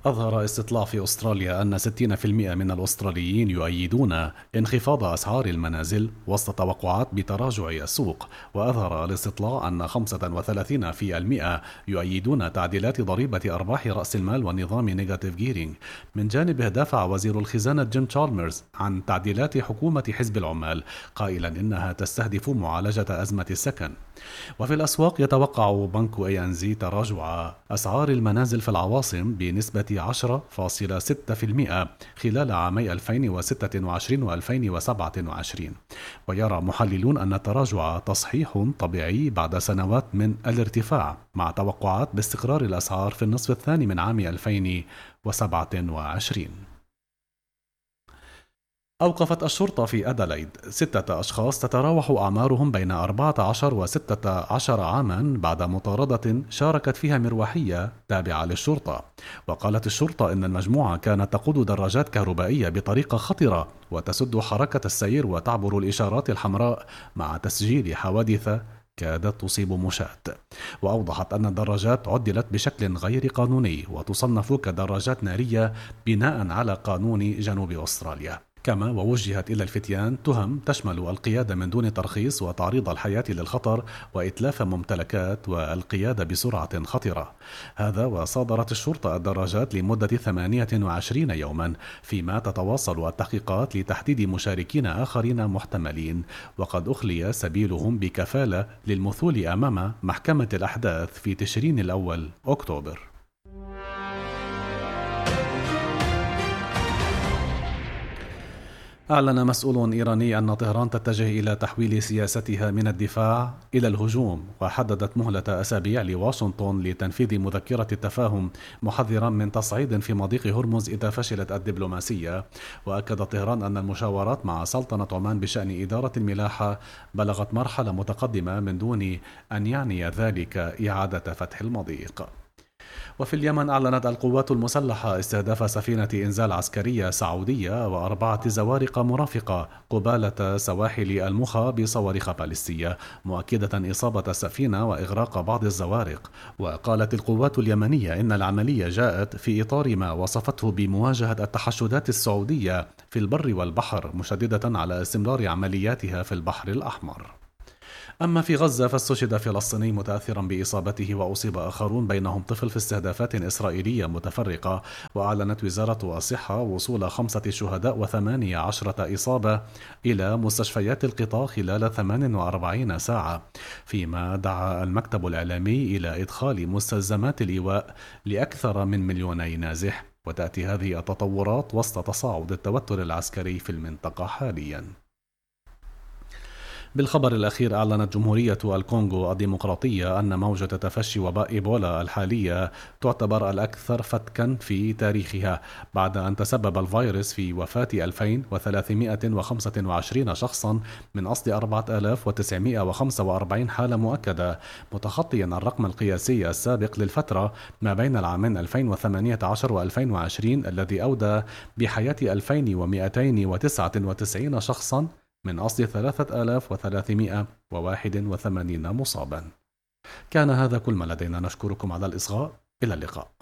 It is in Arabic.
أظهر استطلاع في أستراليا أن 60% من الأستراليين يؤيدون انخفاض أسعار المنازل وسط توقعات بتراجع السوق، وأظهر الاستطلاع أن 35% يؤيدون تعديلات ضريبة أرباح رأس المال ونظام نيجاتيف جيرينج. من جانبه دافع وزير الخزانة جيم تشالمرز عن تعديلات حكومة حزب العمال، قائلا إنها تستهدف معالجة أزمة السكن. وفي الأسواق يتوقع بنك ANZ تراجع أسعار المنازل في العواصم بنسبة 10.6% خلال عامي 2026 و 2027، ويرى محللون أن التراجع تصحيح طبيعي بعد سنوات من الارتفاع، مع توقعات باستقرار الأسعار في النصف الثاني من عام 2027. أوقفت الشرطة في أدلايد 6 أشخاص تتراوح أعمارهم بين 14 و 16 عاما بعد مطاردة شاركت فيها مروحية تابعة للشرطة. وقالت الشرطة إن المجموعة كانت تقود دراجات كهربائية بطريقة خطرة وتسد حركة السير وتعبر الإشارات الحمراء، مع تسجيل حوادث كادت تصيب مشاة. وأوضحت أن الدراجات عدلت بشكل غير قانوني وتصنف كدراجات نارية بناء على قانون جنوب أستراليا. كما ووجهت إلى الفتيان تهم تشمل القيادة من دون ترخيص وتعريض الحياة للخطر وإتلاف ممتلكات والقيادة بسرعة خطرة. هذا وصادرت الشرطة الدراجات لمدة 28 يوما، فيما تتواصل التحقيقات لتحديد مشاركين آخرين محتملين، وقد أخلي سبيلهم بكفالة للمثول أمام محكمة الأحداث في تشرين الأول أكتوبر. أعلن مسؤول إيراني أن طهران تتجه إلى تحويل سياستها من الدفاع إلى الهجوم، وحددت مهلة أسابيع لواشنطن لتنفيذ مذكرة التفاهم، محذرا من تصعيد في مضيق هرمز إذا فشلت الدبلوماسية. وأكد طهران أن المشاورات مع سلطنة عمان بشأن إدارة الملاحة بلغت مرحلة متقدمة من دون أن يعني ذلك إعادة فتح المضيق. وفي اليمن أعلنت القوات المسلحة استهداف سفينة إنزال عسكرية سعودية و4 زوارق مرافقة قبالة سواحل المخا بصواريخ باليستية، مؤكدة إصابة السفينة وإغراق بعض الزوارق. وقالت القوات اليمنية إن العملية جاءت في إطار ما وصفته بمواجهة التحشدات السعودية في البر والبحر، مشددة على استمرار عملياتها في البحر الأحمر. أما في غزة فاستشهد فلسطيني متأثرا بإصابته وأصيب آخرون بينهم طفل في استهدافات إسرائيلية متفرقة. وأعلنت وزارة الصحة وصول 5 شهداء و18 إصابة إلى مستشفيات القطاع خلال 48 ساعة، فيما دعا المكتب الإعلامي إلى إدخال مستلزمات الإيواء لأكثر من 2 نازح. وتأتي هذه التطورات وسط تصاعد التوتر العسكري في المنطقة حاليا. بالخبر الأخير أعلنت جمهورية الكونغو الديمقراطية أن موجة تفشي وباء إيبولا الحالية تعتبر الأكثر فتكا في تاريخها، بعد أن تسبب الفيروس في وفاة 2325 شخصا من أصل 4945 حالة مؤكدة، متخطيا الرقم القياسي السابق للفترة ما بين العامين 2018 و 2020 الذي أودى بحياة 2299 شخصا من أصل 3381 مصابا. كان هذا كل ما لدينا، نشكركم على الإصغاء، إلى اللقاء.